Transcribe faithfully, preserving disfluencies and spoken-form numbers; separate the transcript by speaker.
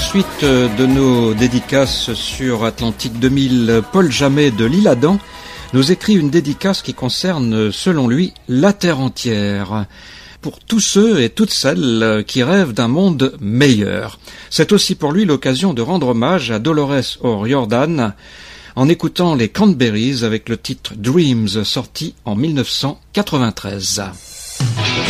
Speaker 1: suite de nos dédicaces sur Atlantique deux mille, Paul Jamet de l'Isle-Adam nous écrit une dédicace qui concerne, selon lui, la Terre entière. Pour tous ceux et toutes celles qui rêvent d'un monde meilleur. C'est aussi pour lui l'occasion de rendre hommage à Dolores O'Riordan en écoutant les Cranberries avec le titre Dreams sorti en mille neuf cent quatre-vingt-treize.